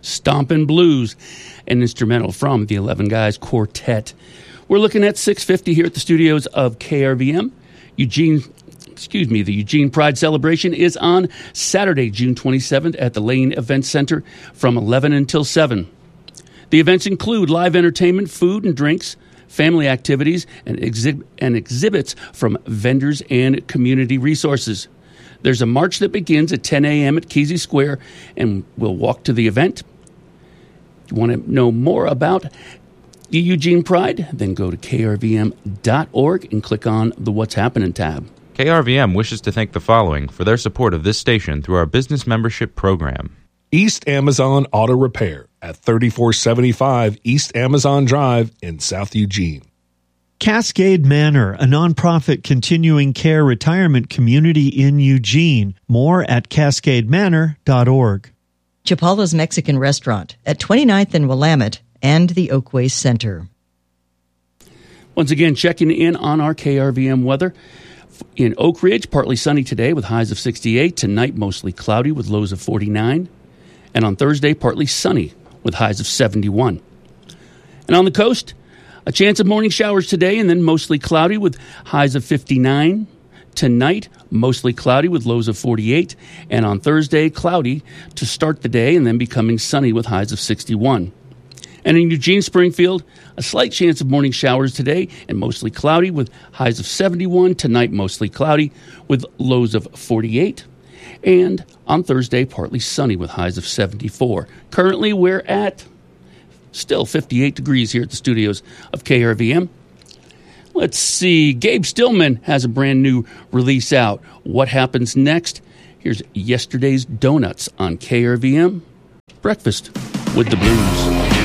Stompin' Blues, an instrumental from the 11 Guys Quartet. We're looking at 6:50 here at the studios of KRVM. The Eugene Pride Celebration is on Saturday, June 27th at the Lane Event Center from 11 until 7. The events include live entertainment, food and drinks, family activities, and exhibits from vendors and community resources. There's a march that begins at 10 a.m. at Kesey Square, and we'll walk to the event. If you want to know more about the Eugene Pride, then go to krvm.org and click on the What's Happening tab. KRVM wishes to thank the following for their support of this station through our business membership program. East Amazon Auto Repair at 3475 East Amazon Drive in South Eugene. Cascade Manor, a nonprofit continuing care retirement community in Eugene. More at cascademanor.org. Chapala's Mexican Restaurant at 29th and Willamette and the Oakway Center. Once again, checking in on our KRVM weather. In Oak Ridge, partly sunny today with highs of 68. Tonight, mostly cloudy with lows of 49. And on Thursday, partly sunny with highs of 71. And on the coast, a chance of morning showers today and then mostly cloudy with highs of 59. Tonight, mostly cloudy with lows of 48. And on Thursday, cloudy to start the day and then becoming sunny with highs of 61. And in Eugene, Springfield, a slight chance of morning showers today and mostly cloudy with highs of 71. Tonight, mostly cloudy with lows of 48. And on Thursday, partly sunny with highs of 74. Currently, we're at still 58 degrees here at the studios of KRVM. Let's see. Gabe Stillman has a brand new release out. What happens next? Here's Yesterday's Donuts on KRVM. Breakfast with the Blues.